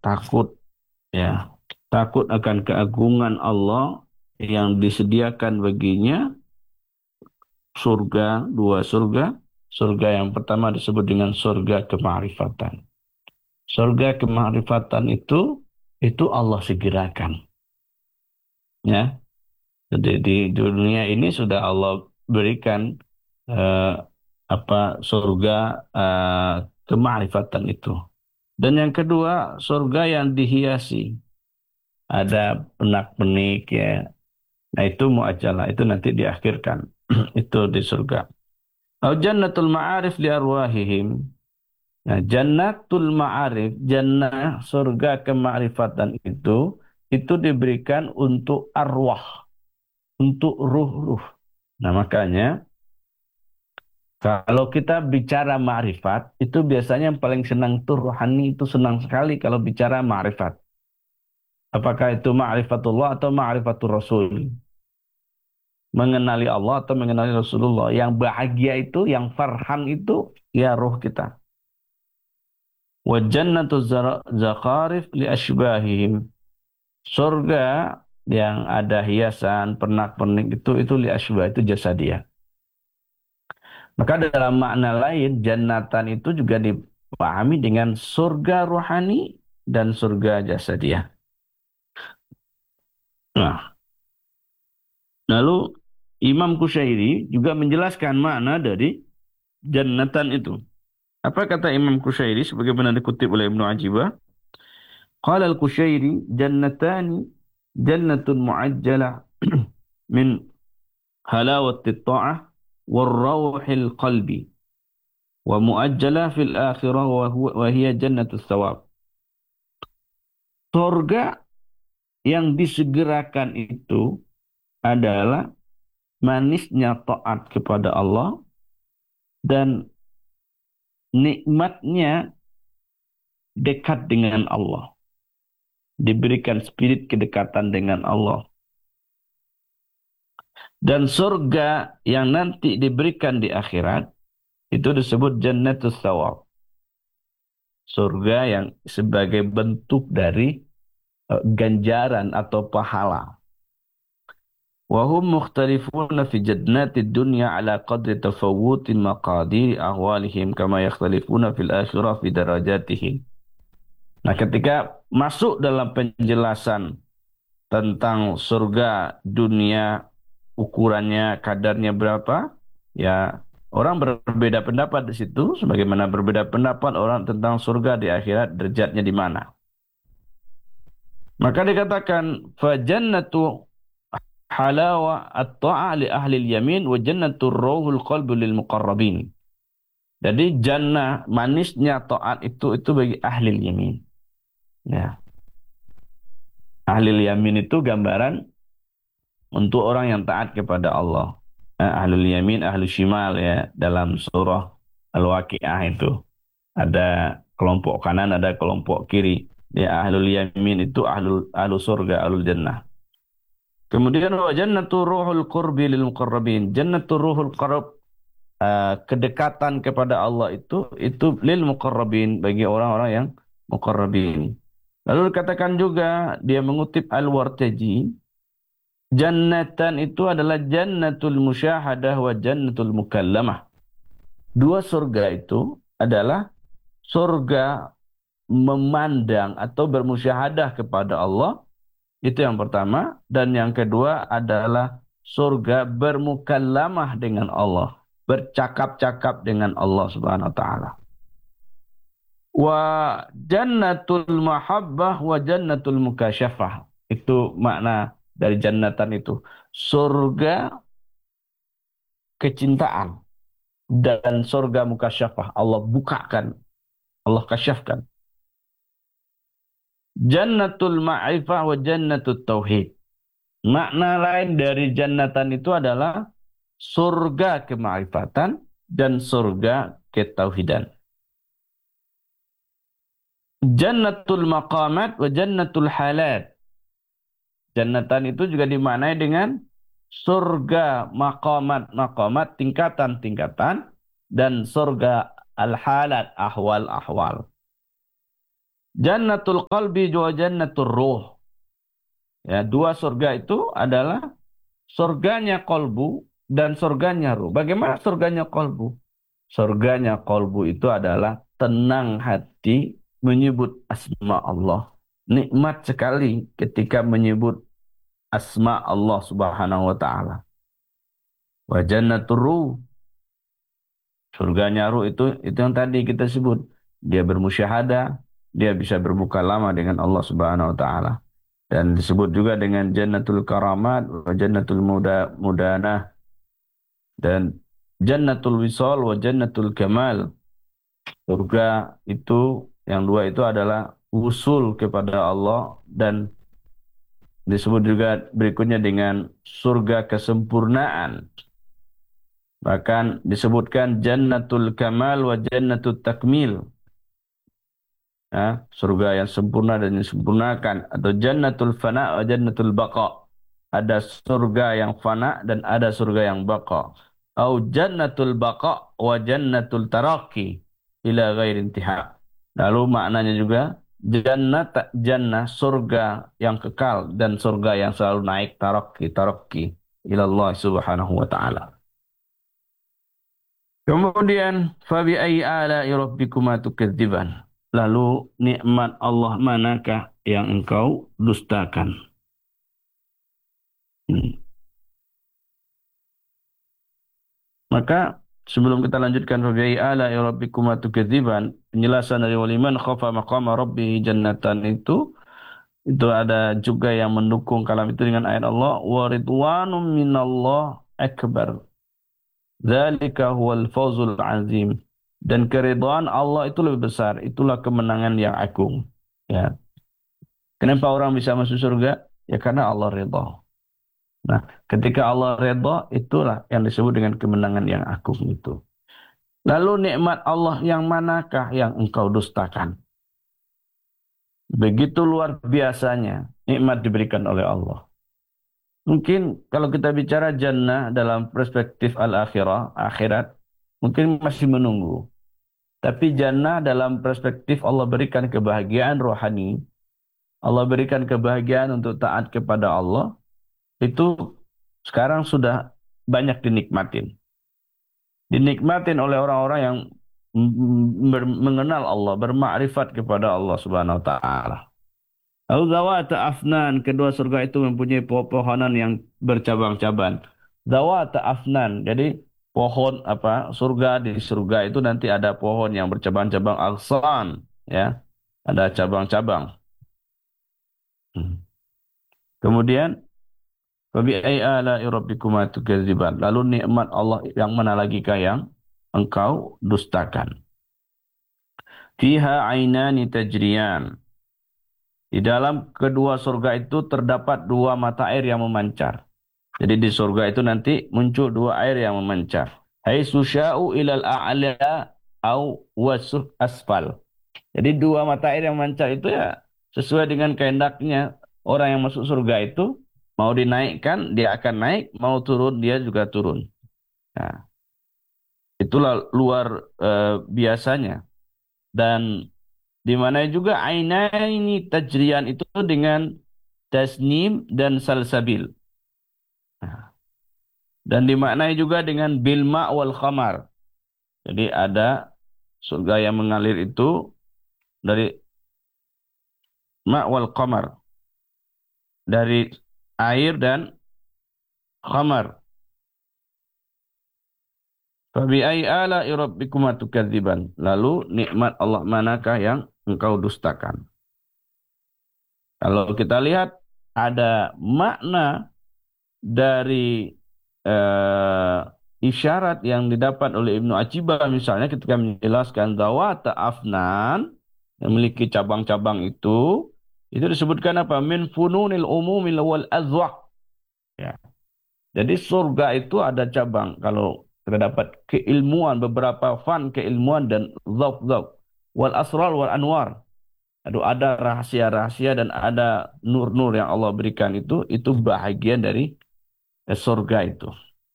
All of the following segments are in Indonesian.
takut, ya, takut akan keagungan Allah yang disediakan baginya surga, dua surga. Surga yang pertama disebut dengan surga kemakrifatan. Surga kemakrifatan itu Allah segerakan, ya. Jadi di dunia ini sudah Allah berikan eh, surga eh, kemakrifatan itu. Dan yang kedua, surga yang dihiasi. Ada penak-penik, ya. Nah, itu mu'ajalah, itu nanti diakhirkan. Itu di surga. Au jannatul ma'arif li arwahihim. Nah, jannatul ma'arif, jannah surga kemakrifatan itu diberikan untuk arwah, untuk ruh-ruh. Nah, makanya kalau kita bicara ma'rifat, itu biasanya yang paling senang tuh rohani, itu senang sekali kalau bicara ma'rifat. Apakah itu ma'rifatullah atau ma'rifatul Rasul? Mengenali Allah atau mengenali Rasulullah. Yang bahagia itu, yang farhan itu, ya roh kita. Wa jannatu zakharif li ashbahihim. Surga yang ada hiasan, pernak-pernik itu li ashbah, itu jasa dia. Maka dalam makna lain, jannatan itu juga dipahami dengan surga rohani dan surga jasadiah. Nah, lalu Imam Qushairi juga menjelaskan makna dari jannatan itu. Apa kata Imam Qushairi sebagaimana dikutip oleh Ibnu Ajibah? Qala al-Qushairi jannatani jannatun mu'ajjalah min halawati ta'ah warrawhil qalbi wa mu'ajjalah fil akhirah wa hiya jannatus thawab. Surga yang disegerakan itu adalah manisnya taat kepada Allah dan nikmatnya dekat dengan Allah. Diberikan spirit kedekatan dengan Allah. Dan surga yang nanti diberikan di akhirat itu disebut jannatus thawab. Surga yang sebagai bentuk dari ganjaran atau pahala. وهم مختلفون في جنات الدنيا على قدر تفوت مقادير أهوالهم كما يختلفون في الآخرة في درجاتهم. Nah, ketika masuk dalam penjelasan tentang surga dunia, ukurannya, kadarnya berapa, ya orang berbeda pendapat di situ, sebagaimana berbeda pendapat orang tentang surga di akhirat, derajatnya di mana. Maka dikatakan, fajannatu halawa at-ta'a li ahli yamin wa jannatur ruhul qalbi lil muqarrabin. Jadi jannah manisnya taat itu bagi ahli yamin. Ya. Ahli yamin itu gambaran untuk orang yang taat kepada Allah. Ahlul yamin, ahlul shimal, ya, dalam surah Al-Waqi'ah itu. Ada kelompok kanan, ada kelompok kiri. Ya, ahlul yamin itu ahlul surga, ahlul jannah. Kemudian wa jannatu ruhul qurbi lil muqarrabin. Jannatu ruhul qarab, kedekatan kepada Allah itu lil muqarrabin, bagi orang-orang yang muqarrabin. Lalu dikatakan juga, dia mengutip Al-Wartaji, jannatan itu adalah jannatul musyahadah wa jannatul mukallamah. Dua surga itu adalah surga memandang atau bermusyahadah kepada Allah. Itu yang pertama. Dan yang kedua adalah surga bermukallamah dengan Allah. Bercakap-cakap dengan Allah subhanahu wa ta'ala. Wa jannatul mahabbah wa jannatul mukasyafah. Itu makna dari jannatan itu. Surga kecintaan dan surga mukasyafah. Allah bukakan, Allah kasyafkan. Jannatul ma'rifah wa jannatul tauhid. Makna lain dari jannatan itu adalah surga kemakrifatan dan surga ketauhidan. Jannatul maqamat wa jannatul halat. Jannatan itu juga dimaknai dengan surga maqamat, tingkatan-tingkatan, dan surga al-halat, ahwal-ahwal. Jannatul qalbi wa jannatul ruh. Ya, dua surga itu adalah surganya kolbu dan surganya ruh. Bagaimana surganya kolbu? Surganya kolbu itu adalah tenang hati menyebut asma Allah. Nikmat sekali ketika menyebut asma Allah Subhanahu wa taala. Wa jannatur ruh, surganya ruh itu yang tadi kita sebut. Dia bermusyahadah, dia bisa bermuka lama dengan Allah Subhanahu wa taala. Dan disebut juga dengan jannatul karamat wa jannatul mudanah dan jannatul wisal wa jannatul kamal. Surga itu yang dua itu adalah usul kepada Allah dan disebut juga berikutnya dengan surga kesempurnaan. Bahkan disebutkan jannatul kamal wa jannatul takmil. Ya, surga yang sempurna dan disempurnakan. Atau jannatul fana wa jannatul baqa. Ada surga yang fana dan ada surga yang baqa. Atau jannatul baqa wa jannatul taraqi ila ghairi intiha. Lalu maknanya juga jannah surga yang kekal dan surga yang selalu naik taraqi ila Allah Subhanahu wa taala. Kemudian fabi ayyi ala'i rabbikuma tukadziban. Lalu nikmat Allah manakah yang engkau dustakan? Hmm. Maka sebelum kita lanjutkan fabi ayyi ala'i rabbikuma tukadziban, penjelasan dari waliman khafa maqama rabbih jannatan itu ada juga yang mendukung kalam itu dengan ayat Allah wa ridwanum minallah akbar. Dzalika huwal fawzul azim. Dan keridhaan Allah itu lebih besar. Itulah kemenangan yang agung. Ya. Kenapa orang bisa masuk surga? Ya karena Allah ridha. Nah, ketika Allah ridha, itulah yang disebut dengan kemenangan yang agung itu. Lalu nikmat Allah yang manakah yang engkau dustakan? Begitu luar biasanya nikmat diberikan oleh Allah. Mungkin kalau kita bicara jannah dalam perspektif al-akhirah, akhirat, mungkin masih menunggu. Tapi jannah dalam perspektif Allah berikan kebahagiaan rohani, Allah berikan kebahagiaan untuk taat kepada Allah, itu sekarang sudah banyak dinikmatin. Dinikmatin oleh orang-orang yang mengenal Allah, bermakrifat kepada Allah Subhanahu wa taala. Lalu zawata afnan, kedua surga itu mempunyai pepohonan yang bercabang-cabang. Zawata afnan, jadi pohon apa surga di surga itu nanti ada pohon yang bercabang-cabang aksan, ya, ada cabang-cabang. Hmm. Kemudian fabi ayyi ala'i rabbikuma tukadziban. Lalu nikmat Allah yang mana lagi kah yang engkau dustakan? Fiha ainani tajriyan. Di dalam kedua surga itu terdapat dua mata air yang memancar. Jadi di surga itu nanti muncul dua air yang memancar. Hai susya'u ilal a'la au wasuh asfal. Jadi dua mata air yang memancar itu ya sesuai dengan kehendaknya orang yang masuk surga itu mau dinaikkan dia akan naik, mau turun dia juga turun. Nah, itulah luar biasanya. Dan di mana juga ainaini tajrian itu dengan tasnim dan salsabil. Nah, dan dimaknai juga dengan bilma wal khamar. Jadi ada surga yang mengalir itu dari ma wal khamar, dari air dan khamar. Fabi ai ala'i rabbikuma tukadziban. Lalu nikmat Allah manakah yang engkau dustakan? Kalau kita lihat ada makna dari eh, isyarat yang didapat oleh Ibnu Atibah misalnya ketika menjelaskan zawata afnan yang memiliki cabang-cabang itu disebutkan apa? Min fununil umumil wal azwaq. Ya. Jadi surga itu ada cabang. Kalau terdapat keilmuan, beberapa fan keilmuan dan zauq-zauq. Wal asrar wal anwar. Aduh, ada rahasia-rahasia dan ada nur-nur yang Allah berikan itu bahagian dari surga itu.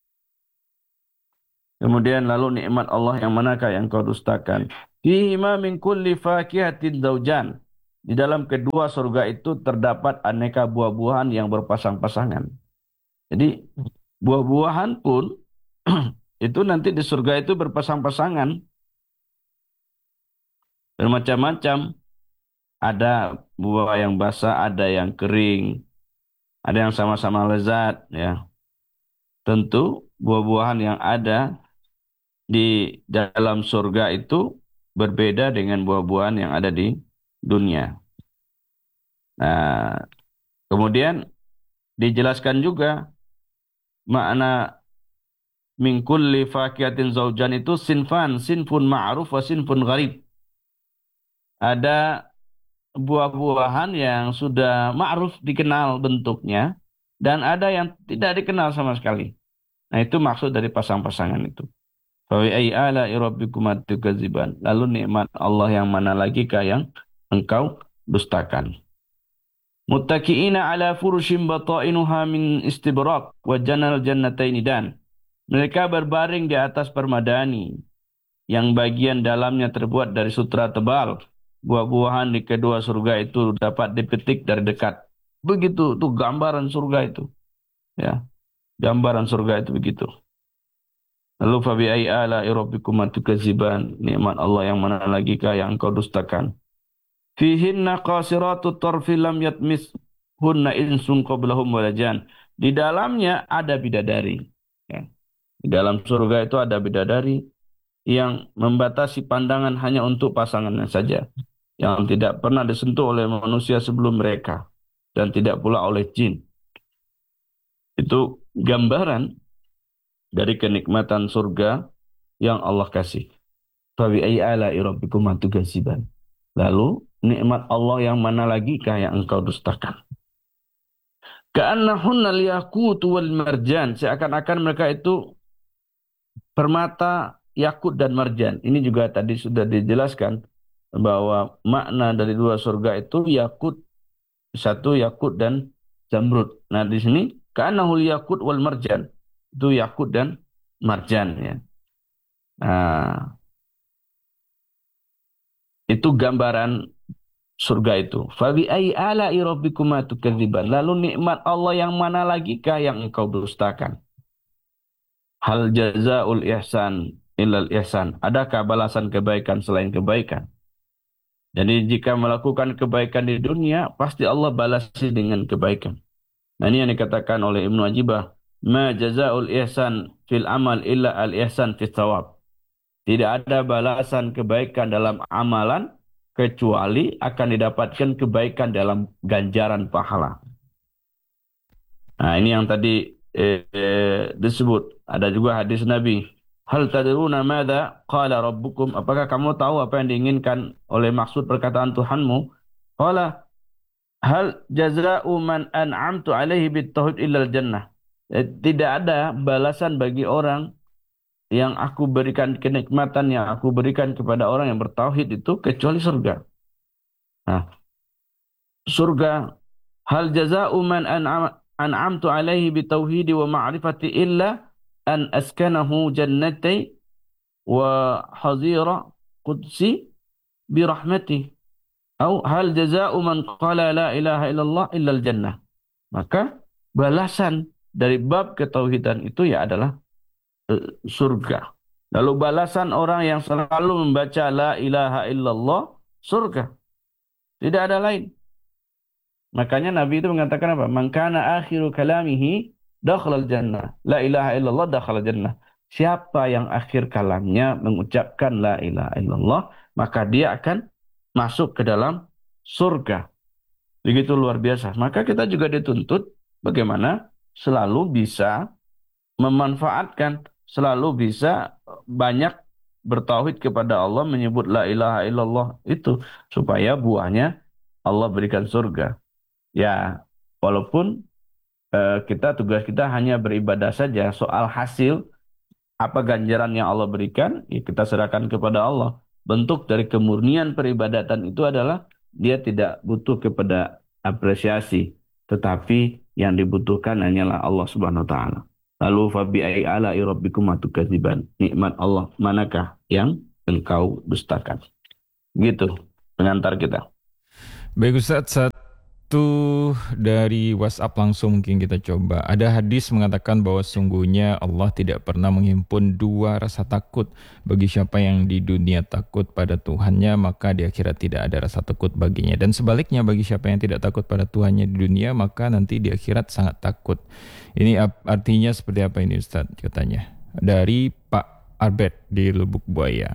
Kemudian lalu nikmat Allah yang manakah yang kau dustakan? Fihima min kulli fakihatin zawjan. di dalam kedua surga itu terdapat aneka buah-buahan yang berpasang-pasangan. Jadi buah-buahan pun itu nanti di surga itu berpasang-pasangan, bermacam-macam. Ada buah yang basah, ada yang kering, ada yang sama-sama lezat, ya. Tentu buah-buahan yang ada di dalam surga itu berbeda dengan buah-buahan yang ada di dunia. Nah, kemudian dijelaskan juga makna min kulli fakihatin zaujan itu sinfan, sinfun ma'ruf wa sinfun gharib. Ada buah-buahan yang sudah ma'ruf dikenal bentuknya dan ada yang tidak dikenal sama sekali. Nah, itu maksud dari pasang-pasangan itu. Fa bi ayyi ala'i rabbikuma tukadziban. Lalu nikmat Allah yang mana lagi kah yang engkau dustakan? Muttaqiina ala furushin batainuha min istibraq wa jannal jannataini dan mereka berbaring di atas permadani yang bagian dalamnya terbuat dari sutra tebal. Buah-buahan di kedua surga itu dapat dipetik dari dekat. Begitu tuh gambaran surga itu, ya. Gambaran surga itu begitu. Lalu fa bi ayyi ala'i rabbikuma tukadziban. Nikmat Allah yang mana lagi kah yang engkau dustakan? Fihinna qasiratut tarfi lam yatmishunna insun qablahum walajan. Di dalamnya ada bidadari. Ya. Di dalam surga itu ada bidadari yang membatasi pandangan hanya untuk pasangannya saja, yang tidak pernah disentuh oleh manusia sebelum mereka, dan tidak pula oleh jin. Itu gambaran dari kenikmatan surga yang Allah kasih. Fa bi ayyi ala'i rabbikuma tukadziban. Lalu nikmat Allah yang mana lagi kah yang engkau dustakan? Ka'annahunnal yaqutu wal marjan. Seakan-akan mereka itu permata, yakut dan marjan. Ini juga tadi sudah dijelaskan bahwa makna dari dua surga itu yakut, satu yakut dan zamrud. Nah, di sini ka'annahul yakut wal marjan. Itu yakut dan marjan, ya. Nah, itu gambaran surga itu. Fabi ayyi ala'i rabbikuma tukadziban. Lalu nikmat Allah yang mana lagi kah yang engkau dustakan? Hal jazaul ihsan illal ihsan. Adakah balasan kebaikan selain kebaikan? Jadi jika melakukan kebaikan di dunia, pasti Allah balasi dengan kebaikan. Nah, ini yang dikatakan oleh Ibnu Ajibah, ma jazaul ihsan fil amal illa al ihsan fit thawab. Tidak ada balasan kebaikan dalam amalan kecuali akan didapatkan kebaikan dalam ganjaran pahala. Nah, ini yang tadi disebut. Ada juga hadis Nabi. Hal tadruna madza qala rabbukum? Apakah kamu tahu apa yang diinginkan oleh maksud perkataan Tuhanmu? Qala hal jazaa'u man an'amtu alaihi bitauhid illal jannah. Tidak ada balasan bagi orang yang aku berikan kenikmatan yang aku berikan kepada orang yang bertauhid itu kecuali surga. Nah, surga hal jazaa'u man an'amtu alaihi bitauhidi wa ma'rifati illa an askanahu jannati wa hazira qudsi birahmati. Atau hal jazaa'u man qala la ilaha illallah illal jannah. Maka balasan dari bab ketauhidan itu ya adalah surga. Lalu balasan orang yang selalu membaca la ilaha illallah, surga. Tidak ada lain. Makanya Nabi itu mengatakan apa? Man kana akhiru kalamihi dakhalal jannah. La ilaha illallah dakhalal jannah. Siapa yang akhir kalamnya mengucapkan la ilaha illallah, maka dia akan masuk ke dalam surga. Begitu luar biasa. Maka kita juga dituntut bagaimana selalu bisa memanfaatkan, selalu bisa banyak bertauhid kepada Allah, menyebut la ilaha illallah itu supaya buahnya Allah berikan surga. Ya, walaupun tugas kita hanya beribadah saja, soal hasil apa ganjaran yang Allah berikan, ya kita serahkan kepada Allah. Bentuk dari kemurnian peribadatan itu adalah dia tidak butuh kepada apresiasi, tetapi yang dibutuhkan hanyalah Allah Subhanahu wa taala. Lalu fabi ai ala rabbikuma tukadziban. Nikmat Allah manakah yang engkau dustakan? Gitu pengantar kita. Baik Ustadz, satu dari WhatsApp langsung mungkin kita coba. Ada hadis mengatakan bahwa sungguhnya Allah tidak pernah menghimpun dua rasa takut. Bagi siapa yang di dunia takut pada Tuhannya, maka di akhirat tidak ada rasa takut baginya. Dan sebaliknya, bagi siapa yang tidak takut pada Tuhannya di dunia, maka nanti di akhirat sangat takut. Ini artinya seperti apa ini Ustadz katanya? Dari Pak Albert di Lubuk Buaya.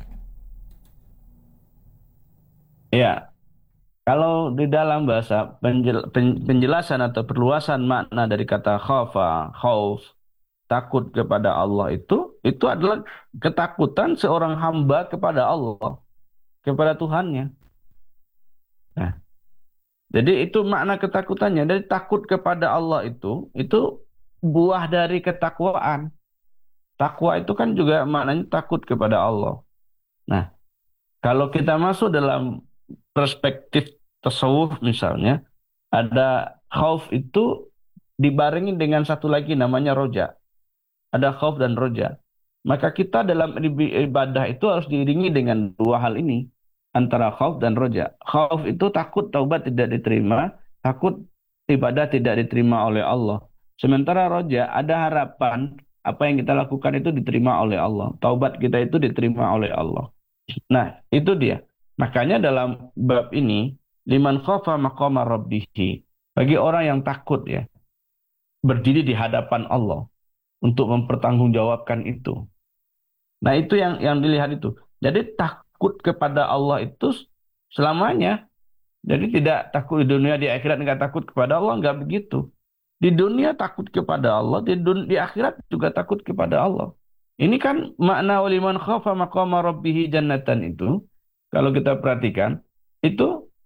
Ya, kalau di dalam bahasa penjelasan atau perluasan makna dari kata khafa, khauf, takut kepada Allah itu adalah ketakutan seorang hamba kepada Allah, kepada Tuhannya. Nah, jadi itu makna ketakutannya. Dari takut kepada Allah itu buah dari ketakwaan. Takwa itu kan juga maknanya takut kepada Allah. Nah, kalau kita masuk dalam perspektif tasawuf misalnya, ada khauf itu dibarengi dengan satu lagi namanya roja. Ada khauf dan roja. Maka kita dalam ibadah itu harus diiringi dengan dua hal ini. Antara khauf dan roja. Khauf itu takut taubat tidak diterima. Takut ibadah tidak diterima oleh Allah. Sementara roja ada harapan apa yang kita lakukan itu diterima oleh Allah. Taubat kita itu diterima oleh Allah. Nah, itu dia. Makanya dalam bab ini, liman khafa maqama rabbihi. Bagi orang yang takut ya, berdiri di hadapan Allah untuk mempertanggungjawabkan itu. Nah, itu yang dilihat itu. Jadi takut kepada Allah itu selamanya. Jadi tidak takut di dunia, di akhirat nggak takut kepada Allah, nggak begitu. Di dunia takut kepada Allah, di akhirat juga takut kepada Allah. Ini kan makna waliman khafa maqama rabbihi jannatan itu. Kalau kita perhatikan, itu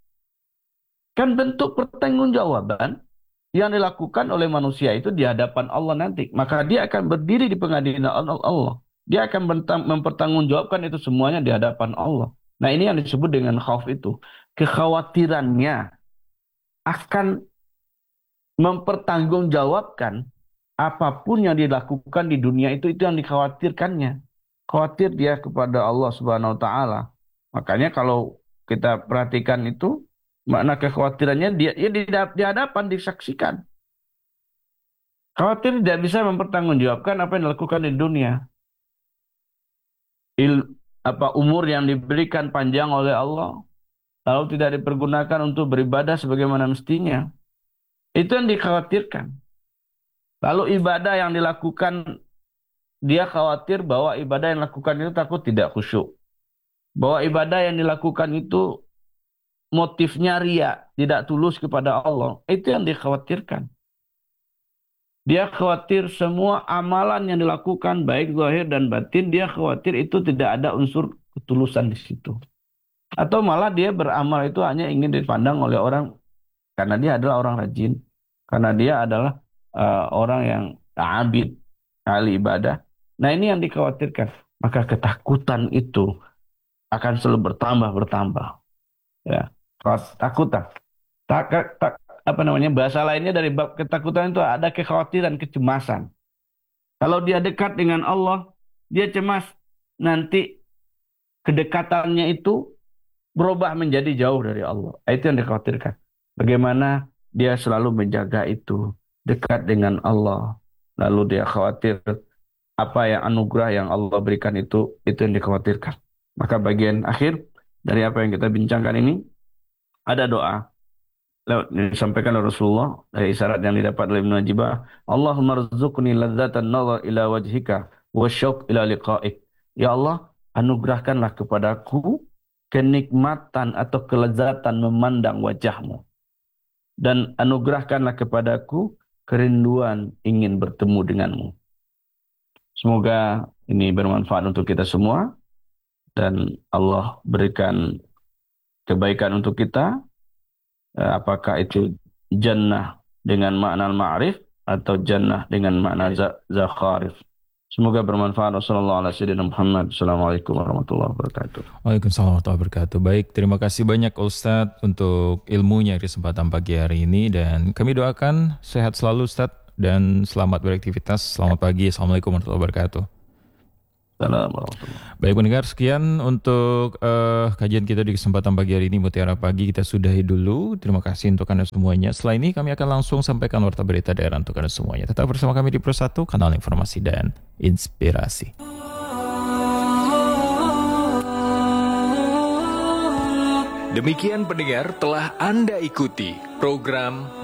kan bentuk pertanggungjawaban yang dilakukan oleh manusia itu di hadapan Allah nanti. Maka dia akan berdiri di pengadilan Allah. Dia akan mempertanggungjawabkan itu semuanya di hadapan Allah. Nah, ini yang disebut dengan khauf itu. Kekhawatirannya akan mempertanggungjawabkan apapun yang dilakukan di dunia itu yang dikhawatirkannya. Khawatir dia kepada Allah Subhanahu wa taala. Makanya kalau kita perhatikan itu makna kekhawatirannya dia ya di hadapan disaksikan. Khawatir tidak bisa mempertanggungjawabkan apa yang dilakukan di dunia. Umur yang diberikan panjang oleh Allah lalu tidak dipergunakan untuk beribadah sebagaimana mestinya. Itu yang dikhawatirkan. Lalu ibadah yang dilakukan, dia khawatir bahwa ibadah yang dilakukan itu takut tidak khusyuk. Bahwa ibadah yang dilakukan itu motifnya ria, tidak tulus kepada Allah. Itu yang dikhawatirkan. Dia khawatir semua amalan yang dilakukan, baik zahir dan batin, dia khawatir itu tidak ada unsur ketulusan di situ. Atau malah dia beramal itu hanya ingin dipandang oleh orang karena dia adalah orang rajin, karena dia adalah orang yang abid, ahli ibadah. Nah, ini yang dikhawatirkan. Maka ketakutan itu akan selalu bertambah. Ya, ketakutan. Apa namanya? Bahasa lainnya dari bab ketakutan itu ada kekhawatiran, kecemasan. Kalau dia dekat dengan Allah, dia cemas nanti kedekatannya itu berubah menjadi jauh dari Allah. Itu yang dikhawatirkan. Bagaimana dia selalu menjaga itu dekat dengan Allah. Lalu dia khawatir apa yang anugerah yang Allah berikan itu yang dikhawatirkan. Maka bagian akhir dari apa yang kita bincangkan ini ada doa disampaikan oleh Rasulullah dari isyarat yang didapat oleh Ibnu Najibah. Allahumma rzuqni ladzatan nazar ila wajhika wa syauq ila liqa'ik. Ya Allah, anugerahkanlah kepadaku kenikmatan atau kelezatan memandang wajahmu. Dan anugerahkanlah kepadaku kerinduan ingin bertemu denganmu. Semoga ini bermanfaat untuk kita semua. Dan Allah berikan kebaikan untuk kita. Apakah itu jannah dengan makna ma'rif atau jannah dengan makna zakharif. Semoga bermanfaat. Wassalamualaikum warahmatullahi wabarakatuh. Waalaikumsalam warahmatullahi wabarakatuh. Baik, terima kasih banyak Ustadz untuk ilmunya di kesempatan pagi hari ini. Dan kami doakan sehat selalu Ustadz dan selamat beraktivitas. Selamat pagi. Assalamualaikum warahmatullahi wabarakatuh. Assalamualaikum. Baik pendengar, sekian untuk kajian kita di kesempatan pagi hari ini Mutiara Pagi. Kita sudahi dulu. Terima kasih untuk Anda semuanya. Setelah ini kami akan langsung sampaikan warta berita daerah untuk Anda semuanya. Tetap bersama kami di Pro 1, kanal informasi dan inspirasi. Demikian pendengar, telah Anda ikuti program